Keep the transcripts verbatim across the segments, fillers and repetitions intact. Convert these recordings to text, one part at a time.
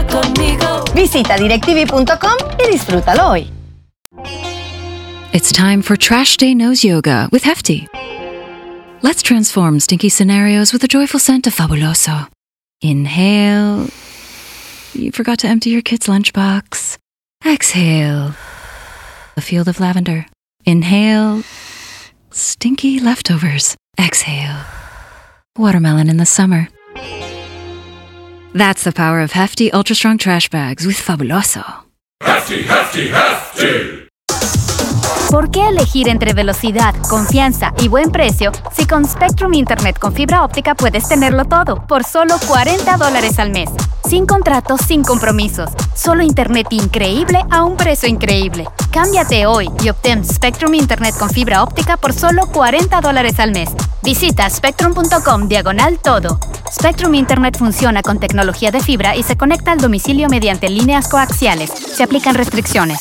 va conmigo. Visita directv punto com y disfrútalo hoy. It's time for Trash Day Nose Yoga with Hefty. Let's transform stinky scenarios with a joyful scent of Fabuloso. Inhale. You forgot to empty your kid's lunchbox. Exhale. A field of lavender. Inhale. Stinky leftovers. Exhale. Watermelon in the summer. That's the power of Hefty Ultra Strong Trash Bags with Fabuloso. Hefty, Hefty, Hefty. ¿Por qué elegir entre velocidad, confianza y buen precio si con Spectrum Internet con fibra óptica puedes tenerlo todo por solo cuarenta dólares al mes? Sin contratos, sin compromisos. Solo internet increíble a un precio increíble. Cámbiate hoy y obtén Spectrum Internet con fibra óptica por solo cuarenta dólares al mes. Visita spectrum punto com diagonal todo. Spectrum Internet funciona con tecnología de fibra y se conecta al domicilio mediante líneas coaxiales. Se aplican restricciones.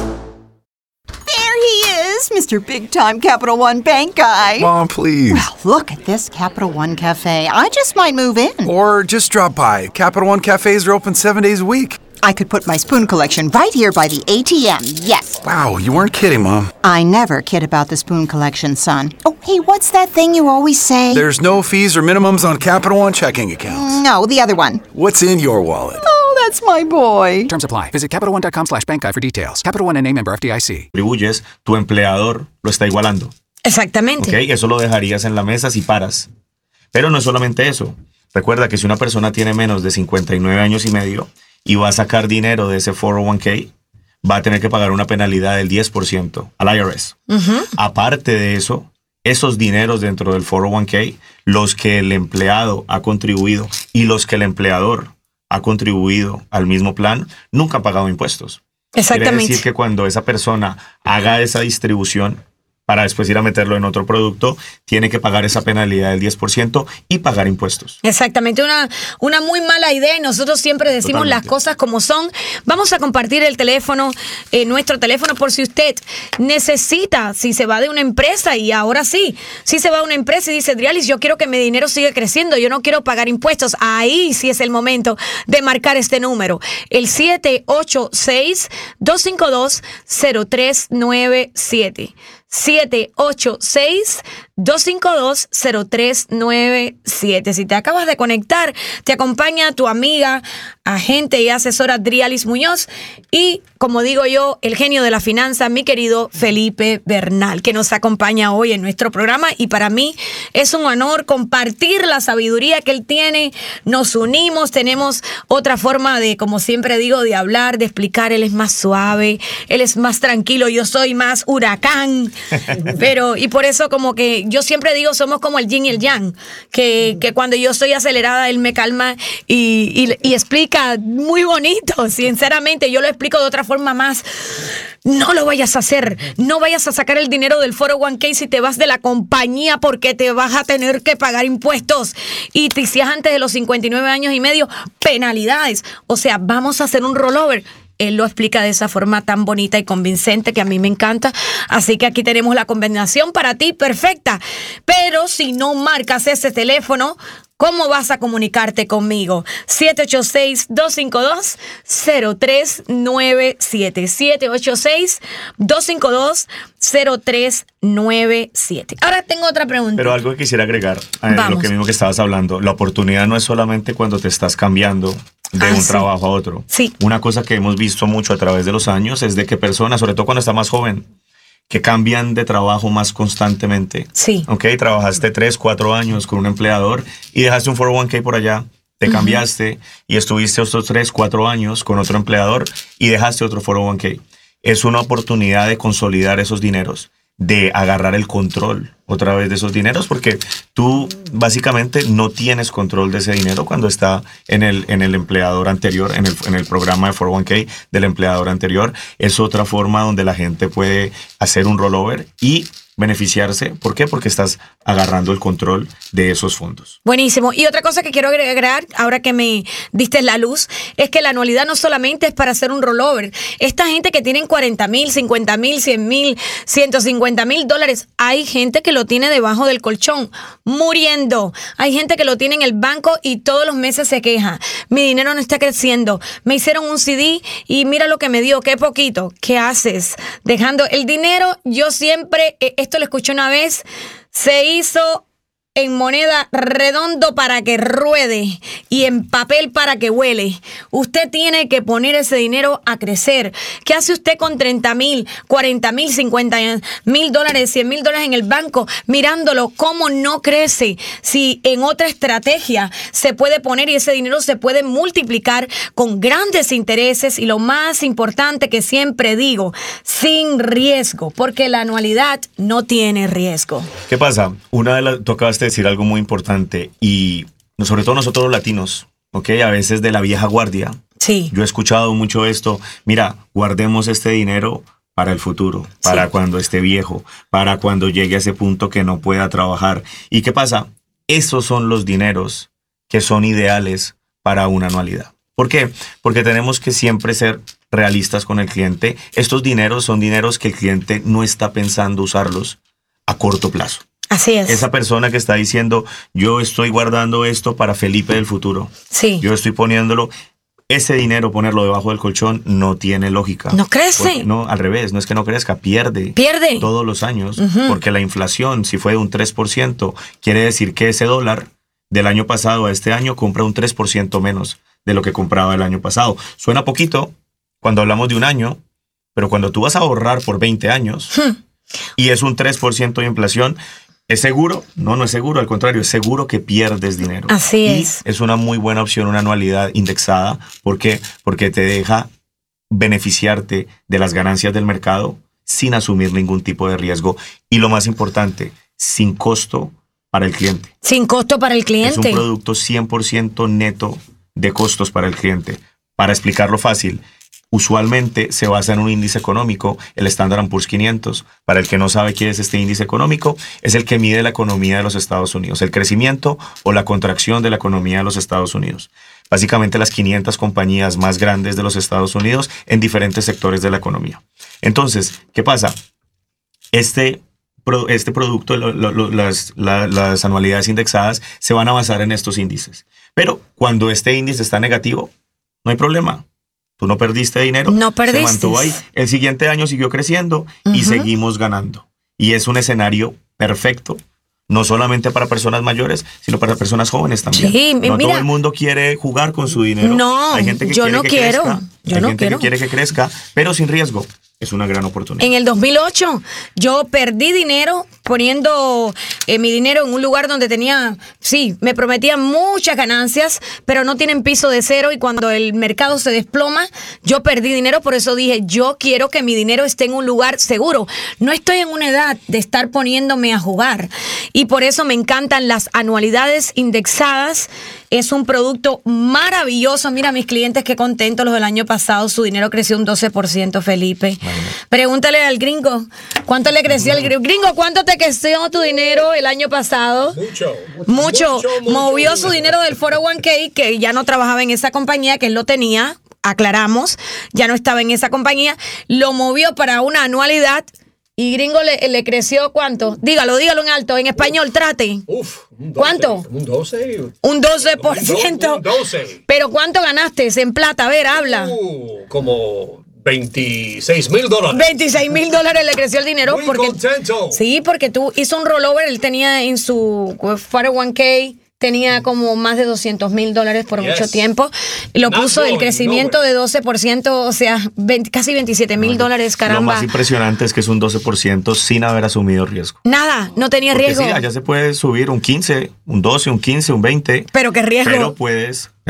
There he is, Mister Big Time Capital One Bank guy. Mom, please. Well, look at this Capital One Cafe. I just might move in. Or just drop by. Capital One cafes are open seven days a week. I could put my spoon collection right here by the A T M, yes. Wow, you weren't kidding, Mom. I never kid about the spoon collection, son. Oh, hey, what's that thing you always say? There's no fees or minimums on Capital One checking accounts. No, the other one. What's in your wallet? Oh, that's my boy. Terms apply. Visit Capital One dot com slash bank guide for details. Capital One N A member F D I C. Contribuyes, tu empleador lo está igualando. Exactamente. ¿Ok? Eso lo dejarías en la mesa si paras. Pero no es solamente eso. Recuerda que si una persona tiene menos de cincuenta y nueve años y medio y va a sacar dinero de ese cuatro oh uno k, va a tener que pagar una penalidad del diez por ciento al I R S. Uh-huh. Aparte de eso, esos dineros dentro del cuatro oh uno k, los que el empleado ha contribuido y los que el empleador ha contribuido al mismo plan, nunca han pagado impuestos. Exactamente. Quiere decir que cuando esa persona haga esa distribución para después ir a meterlo en otro producto, tiene que pagar esa penalidad del diez por ciento y pagar impuestos. Exactamente, una, una muy mala idea y nosotros siempre decimos Totalmente. Las cosas como son. Vamos a compartir el teléfono, eh, nuestro teléfono, por si usted necesita, si se va de una empresa, y ahora sí, si se va de una empresa y dice, Drialis, yo quiero que mi dinero siga creciendo, yo no quiero pagar impuestos, ahí sí es el momento de marcar este número, el siete ocho seis, dos cinco dos, cero tres nueve siete. siete ocho seis, dos cinco dos, cero tres nueve siete. Si te acabas de conectar, te acompaña tu amiga, agente y asesora Drialis Muñoz y, como digo yo, el genio de la finanza, mi querido Felipe Bernal, que nos acompaña hoy en nuestro programa, y para mí es un honor compartir la sabiduría que él tiene. Nos unimos, tenemos otra forma de, como siempre digo, de hablar, de explicar. Él es más suave, él es más tranquilo, yo soy más huracán. Pero, y por eso como que yo siempre digo, somos como el yin y el yang, que, que cuando yo estoy acelerada, él me calma y, y, y explica muy bonito. Sinceramente, yo lo explico de otra forma más. No lo vayas a hacer, no vayas a sacar el dinero del cuatro oh uno k si te vas de la compañía, porque te vas a tener que pagar impuestos. Y si es antes de los cincuenta y nueve años y medio, penalidades. O sea, vamos a hacer un rollover. Él lo explica de esa forma tan bonita y convincente que a mí me encanta. Así que aquí tenemos la combinación para ti perfecta. Pero si no marcas ese teléfono, ¿cómo vas a comunicarte conmigo? siete ocho seis, dos cinco dos, cero tres nueve siete. siete ocho seis, dos cinco dos, cero tres nueve siete. Ahora tengo otra pregunta. Pero algo que quisiera agregar a lo que mismo que estabas hablando. La oportunidad no es solamente cuando te estás cambiando de ah, un sí. trabajo a otro. Sí. Una cosa que hemos visto mucho a través de los años es de que personas, sobre todo cuando está más joven, que cambian de trabajo más constantemente. Sí. Ok, trabajaste tres, cuatro años con un empleador y dejaste un cuatro oh uno k por allá, te uh-huh. cambiaste y estuviste otros tres, cuatro años con otro empleador y dejaste otro cuatro oh uno k. Es una oportunidad de consolidar esos dineros, de agarrar el control otra vez de esos dineros, porque tú básicamente no tienes control de ese dinero cuando está en el, en el empleador anterior, en el, en el programa de cuatro oh uno k del empleador anterior. Es otra forma donde la gente puede hacer un rollover y beneficiarse. ¿Por qué? Porque estás agarrando el control de esos fondos. Buenísimo. Y otra cosa que quiero agregar, ahora que me diste la luz, es que la anualidad no solamente es para hacer un rollover. Esta gente que tienen cuarenta mil, cincuenta mil, cien mil, ciento cincuenta mil dólares, hay gente que lo tiene debajo del colchón, muriendo. Hay gente que lo tiene en el banco y todos los meses se queja. Mi dinero no está creciendo. Me hicieron un C D y mira lo que me dio, qué poquito. ¿Qué haces? Dejando el dinero, yo siempre, esto lo escuché una vez, se hizo en moneda redondo para que ruede y en papel para que huele. Usted tiene que poner ese dinero a crecer. ¿Qué hace usted con treinta mil, cuarenta mil, cincuenta mil dólares, cien mil dólares en el banco, mirándolo cómo no crece? Si en otra estrategia se puede poner y ese dinero se puede multiplicar con grandes intereses y lo más importante que siempre digo, sin riesgo, porque la anualidad no tiene riesgo. ¿Qué pasa? Una de las, tú acabas de decir algo muy importante y sobre todo nosotros los latinos, ¿ok? A veces de la vieja guardia. Sí. Yo he escuchado mucho esto. Mira, guardemos este dinero para el futuro, para sí. cuando esté viejo, para cuando llegue a ese punto que no pueda trabajar. ¿Y qué pasa? Esos son los dineros que son ideales para una anualidad. ¿Por qué? Porque tenemos que siempre ser realistas con el cliente. Estos dineros son dineros que el cliente no está pensando usarlos a corto plazo. Así es. Esa persona que está diciendo, yo estoy guardando esto para Felipe del futuro. Sí. Yo estoy poniéndolo, ese dinero, ponerlo debajo del colchón, no tiene lógica. No crece. Porque, no, al revés, no es que no crezca, pierde. Pierde. Todos los años. Uh-huh. Porque la inflación, si fue de un tres por ciento, quiere decir que ese dólar del año pasado a este año compra un tres por ciento menos de lo que compraba el año pasado. Suena poquito cuando hablamos de un año, pero cuando tú vas a ahorrar por veinte años hmm. y es un tres por ciento de inflación, ¿es seguro? No, no es seguro. Al contrario, es seguro que pierdes dinero. Así y es. Es una muy buena opción, una anualidad indexada. ¿Por qué? Porque te deja beneficiarte de las ganancias del mercado sin asumir ningún tipo de riesgo. Y lo más importante, sin costo para el cliente. Sin costo para el cliente. Es un producto cien por ciento neto de costos para el cliente. Para explicarlo fácil, usualmente se basa en un índice económico, el Standard and Poor's quinientos. Para el que no sabe qué es este índice económico, es el que mide la economía de los Estados Unidos, el crecimiento o la contracción de la economía de los Estados Unidos. Básicamente las quinientas compañías más grandes de los Estados Unidos en diferentes sectores de la economía. Entonces, ¿qué pasa? Este, este producto, lo, lo, las, la, las anualidades indexadas se van a basar en estos índices. Pero cuando este índice está negativo, no hay problema. Tú no perdiste dinero, no perdiste. Se mantuvo ahí. El siguiente año siguió creciendo uh-huh. y seguimos ganando. Y es un escenario perfecto, no solamente para personas mayores, sino para personas jóvenes también. Sí, no mira, todo el mundo quiere jugar con su dinero. No, hay gente que yo quiere no que quiero. crezca, Yo hay no gente quiero. que quiere que crezca, pero sin riesgo. Es una gran oportunidad. En el dos mil ocho yo perdí dinero poniendo eh, mi dinero en un lugar donde tenía, sí, me prometían muchas ganancias, pero no tienen piso de cero y cuando el mercado se desploma, yo perdí dinero. Por eso dije, yo quiero que mi dinero esté en un lugar seguro. No estoy en una edad de estar poniéndome a jugar y por eso me encantan las anualidades indexadas. Es un producto maravilloso. Mira, mis clientes, qué contentos los del año pasado. Su dinero creció un doce por ciento, Felipe. Vale. Pregúntale al gringo, ¿cuánto le creció al gringo? Gringo, ¿cuánto te creció tu dinero el año pasado? Mucho. Mucho. mucho Movió mucho. su dinero del cuatro oh uno k, que ya no trabajaba en esa compañía, que él lo tenía, aclaramos, ya no estaba en esa compañía. Lo movió para una anualidad. Y gringo le, le creció ¿cuánto? Dígalo, dígalo en alto, en español, trate. Uf, un doce, ¿cuánto? Un doce. Un doce por ciento. Un doce. Pero ¿cuánto ganaste en plata? A ver, habla. Uh, como veintiséis mil dólares. veintiséis mil dólares le creció el dinero. Muy porque, contento. Sí, porque tú hizo un rollover, él tenía en su cuatro oh uno k, tenía como más de doscientos mil dólares por yes. mucho tiempo. Lo Not puso going, el crecimiento nowhere. de doce por ciento, o sea, veinte, casi veintisiete mil dólares, caramba. Lo más impresionante es que es un doce por ciento sin haber asumido riesgo. Nada, no tenía Porque riesgo. sí, allá se puede subir un quince, un doce, un quince, un veinte. Pero qué riesgo. Pero puedes perder.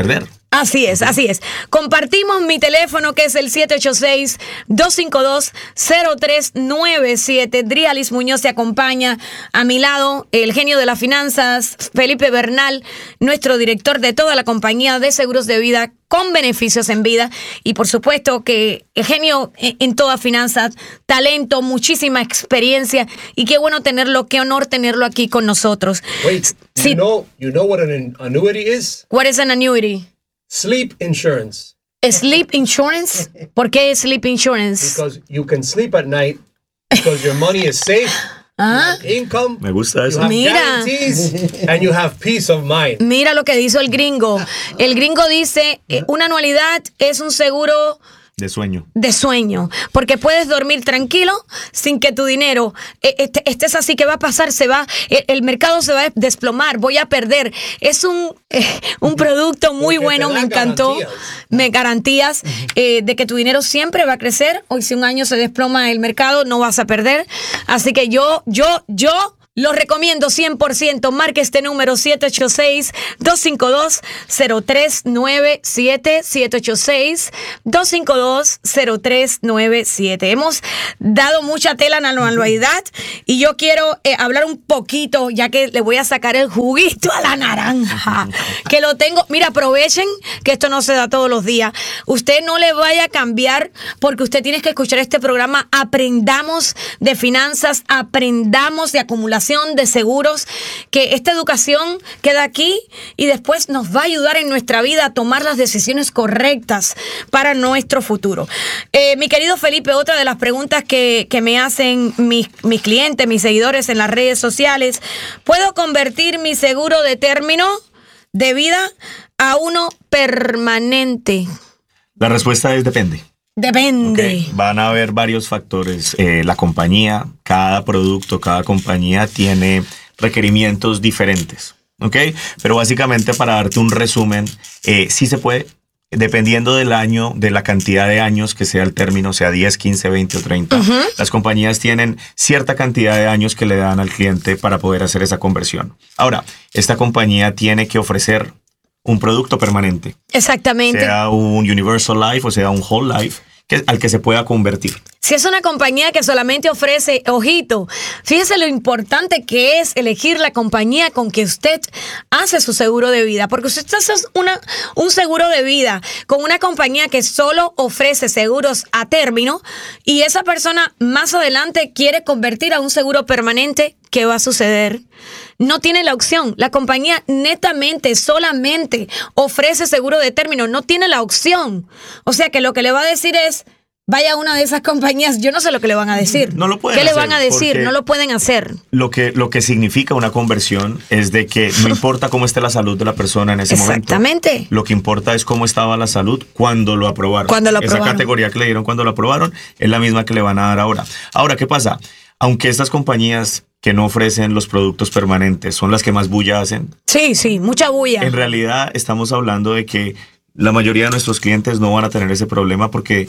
Así es, así es. Compartimos mi teléfono que es el siete ocho seis, dos cinco dos, cero tres nueve siete. Drialis Muñoz se acompaña a mi lado, el genio de las finanzas, Felipe Bernal, nuestro director de toda la compañía de seguros de vida con beneficios en vida. Y por supuesto que el genio en, en toda finanzas, talento, muchísima experiencia. Y qué bueno tenerlo, qué honor tenerlo aquí con nosotros. Wait, Sí. you know, you know what an annuity is? What is an annuity? Sleep insurance. Sleep insurance. ¿Por qué sleep insurance? Because you can sleep at night because your money is safe. Ah. You have income. Me gusta You eso. have Mira. guarantees and you have peace of mind. Mira lo que dice el gringo. El gringo dice, eh, una anualidad es un seguro De sueño. de sueño, porque puedes dormir tranquilo sin que tu dinero eh, este- estés así que va a pasar, se va, el, el mercado se va a desplomar, voy a perder. Es un, eh, un producto muy Porque bueno, te me da encantó. garantías. Me garantías eh, de que tu dinero siempre va a crecer. Hoy si un año se desploma el mercado, no vas a perder. Así que yo, yo, yo... Lo recomiendo cien por ciento. Marque este número siete ocho seis, dos cinco dos, cero tres nueve siete. siete ocho seis, dos cinco dos, cero tres nueve siete. Hemos dado mucha tela en la anualidad y yo quiero eh, hablar un poquito, ya que le voy a sacar el juguito a la naranja. Que lo tengo. Mira, aprovechen que esto no se da todos los días. Usted no le vaya a cambiar porque usted tiene que escuchar este programa. Aprendamos de finanzas, aprendamos de acumulación de seguros, que esta educación queda aquí y después nos va a ayudar en nuestra vida a tomar las decisiones correctas para nuestro futuro. Eh, mi querido Felipe, otra de las preguntas que, que me hacen mis, mis clientes, mis seguidores en las redes sociales, ¿puedo convertir mi seguro de término de vida a uno permanente? La respuesta es depende. Depende. Ok, van a haber varios factores. Eh, la compañía, cada producto, cada compañía tiene requerimientos diferentes. ¿Ok? Pero básicamente para darte un resumen, eh, sí se puede, dependiendo del año, de la cantidad de años que sea el término, sea diez, quince, veinte o treinta. Uh-huh. Las compañías tienen cierta cantidad de años que le dan al cliente para poder hacer esa conversión. Ahora, esta compañía tiene que ofrecer un producto permanente. Exactamente. Sea un Universal Life o sea un Whole Life, que, al que se pueda convertir. Si es una compañía que solamente ofrece, ojito, fíjese lo importante que es elegir la compañía con que usted hace su seguro de vida. Porque si usted hace una, un seguro de vida con una compañía que solo ofrece seguros a término y esa persona más adelante quiere convertir a un seguro permanente, ¿qué va a suceder? No tiene la opción. La compañía netamente, solamente ofrece seguro de término. No tiene la opción. O sea que lo que le va a decir es, vaya a una de esas compañías. Yo no sé lo que le van a decir. No lo pueden ¿Qué le hacer van a decir? No lo pueden hacer. Lo que, lo que significa una conversión es de que no importa cómo esté la salud de la persona en ese momento. Exactamente. Lo que importa es cómo estaba la salud cuando lo aprobaron. Cuando lo aprobaron. Esa categoría que le dieron cuando lo aprobaron es la misma que le van a dar ahora. Ahora, ¿qué pasa? Aunque estas compañías que no ofrecen los productos permanentes son las que más bulla hacen. Sí, sí, mucha bulla. En realidad estamos hablando de que la mayoría de nuestros clientes no van a tener ese problema porque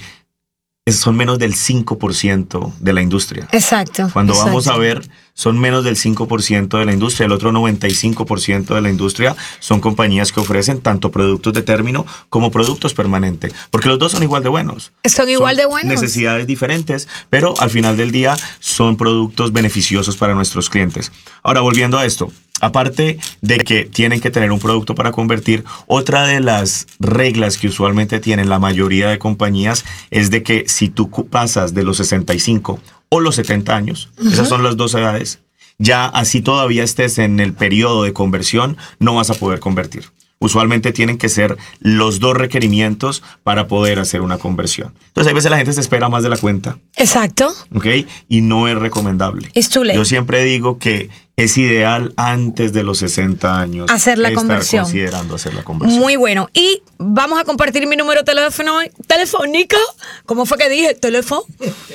son menos del cinco por ciento de la industria. Exacto. Cuando exacto. vamos a ver, son menos del cinco por ciento de la industria. El otro noventa y cinco por ciento de la industria son compañías que ofrecen tanto productos de término como productos permanentes. Porque los dos son igual de buenos. Son igual son de buenos. Necesidades diferentes, pero al final del día son productos beneficiosos para nuestros clientes. Ahora, volviendo a esto. Aparte de que tienen que tener un producto para convertir, otra de las reglas que usualmente tienen la mayoría de compañías es de que si tú pasas de los sesenta y cinco o los setenta años, uh-huh. esas son las dos edades, ya así todavía estés en el periodo de conversión, no vas a poder convertir. Usualmente tienen que ser los dos requerimientos para poder hacer una conversión. Entonces, hay veces la gente se espera más de la cuenta. Exacto. ¿Ok? Y no es recomendable. It's too late. Yo siempre digo que es ideal antes de los sesenta años hacer la estar conversión. considerando hacer la conversión. Muy bueno. Y vamos a compartir mi número de teléfono telefónico. ¿Cómo fue que dije? Teléfono.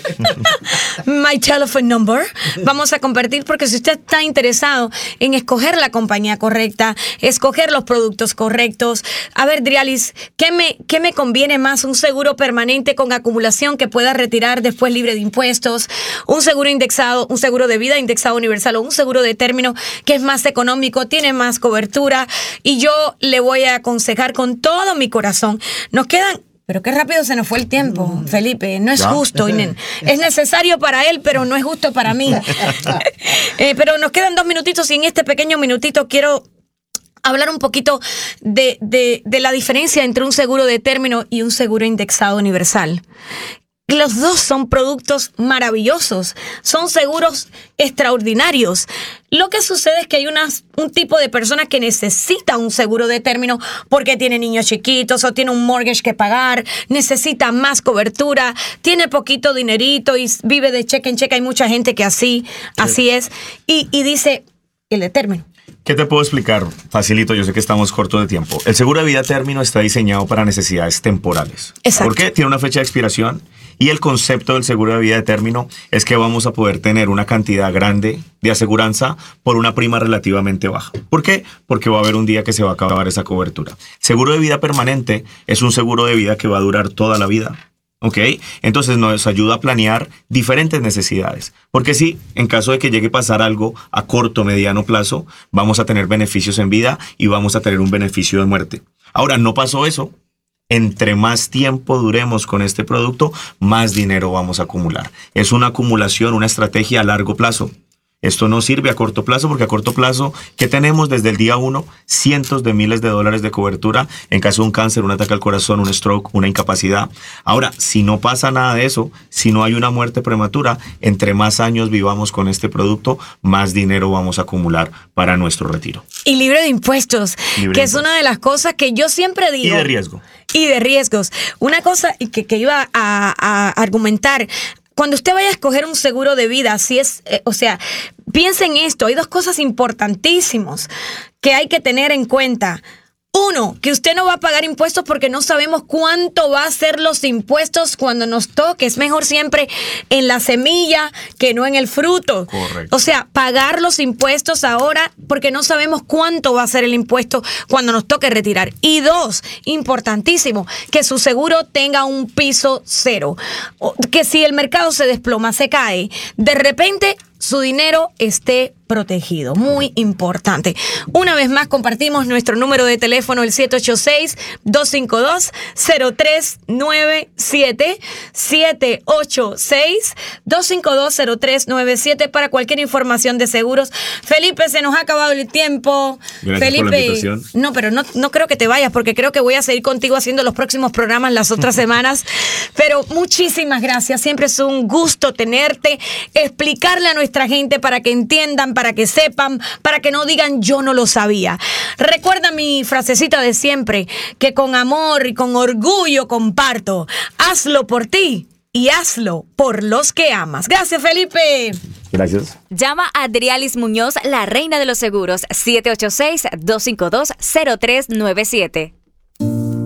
My telephone number. Vamos a compartir porque si usted está interesado en escoger la compañía correcta, escoger los productos correctos. A ver, Drialis, ¿qué me, qué me conviene más? ¿Un seguro permanente con acumulación que pueda retirar después libre de impuestos? ¿Un seguro indexado, un seguro de vida indexado universal o un seguro de de término que es más económico, tiene más cobertura y yo le voy a aconsejar con todo mi corazón. Nos quedan... Pero qué rápido se nos fue el tiempo, Felipe. No es ¿Ya? justo. Es necesario para él, pero no es justo para mí. eh, pero nos quedan dos minutitos y en este pequeño minutito quiero hablar un poquito de, de, de la diferencia entre un seguro de término y un seguro indexado universal. Los dos son productos maravillosos, son seguros extraordinarios. Lo que sucede es que hay unas, un tipo de persona que necesita un seguro de término porque tiene niños chiquitos o tiene un mortgage que pagar, necesita más cobertura, tiene poquito dinerito y vive de cheque en cheque. Hay mucha gente que así, así es. Y, y dice, el de término. ¿Qué te puedo explicar? Facilito, yo sé que estamos cortos de tiempo. El seguro de vida término está diseñado para necesidades temporales. Exacto. ¿Por qué? Tiene una fecha de expiración y el concepto del seguro de vida de término es que vamos a poder tener una cantidad grande de aseguranza por una prima relativamente baja. ¿Por qué? Porque va a haber un día que se va a acabar esa cobertura. Seguro de vida permanente es un seguro de vida que va a durar toda la vida. ¿Ok? Entonces nos ayuda a planear diferentes necesidades. Porque sí, en caso de que llegue a pasar algo a corto o mediano plazo, vamos a tener beneficios en vida y vamos a tener un beneficio de muerte. Ahora, no pasó eso. Entre más tiempo duremos con este producto, más dinero vamos a acumular. Es una acumulación, una estrategia a largo plazo. Esto no sirve a corto plazo porque a corto plazo, ¿qué tenemos desde el día uno? Cientos de miles de dólares de cobertura en caso de un cáncer, un ataque al corazón, un stroke, una incapacidad. Ahora, si no pasa nada de eso, si no hay una muerte prematura, entre más años vivamos con este producto, más dinero vamos a acumular para nuestro retiro. Y libre de impuestos, Libre que de es impuestos. una de las cosas que yo siempre digo. Y de riesgo. Y de riesgos. Una cosa que, que iba a, a argumentar. Cuando usted vaya a escoger un seguro de vida, si es, eh, o sea, piensa en esto. Hay dos cosas importantísimas que hay que tener en cuenta. Uno, que usted no va a pagar impuestos porque no sabemos cuánto va a ser los impuestos cuando nos toque. Es mejor siempre en la semilla que no en el fruto. Correcto. O sea, pagar los impuestos ahora porque no sabemos cuánto va a ser el impuesto cuando nos toque retirar. Y dos, importantísimo, que su seguro tenga un piso cero. O que si el mercado se desploma, se cae, de repente su dinero esté protegido. Muy importante. Una vez más compartimos nuestro número de teléfono, el siete ocho seis, dos cinco dos, cero tres nueve siete, siete ocho seis, dos cinco dos, cero tres nueve siete para cualquier información de seguros. Felipe, se nos ha acabado el tiempo. Gracias Felipe, por la invitación. no, pero no, no creo que te vayas porque creo que voy a seguir contigo haciendo los próximos programas las otras semanas. Pero muchísimas gracias. Siempre es un gusto tenerte, explicarle a nuestra gente para que entiendan, para que sepan, para que no digan yo no lo sabía. Recuerda mi frasecita de siempre, que con amor y con orgullo comparto. Hazlo por ti y hazlo por los que amas. Gracias, Felipe. Gracias. Llama a Adrialis Muñoz, la reina de los seguros, siete ocho seis, dos cinco dos, cero tres nueve siete.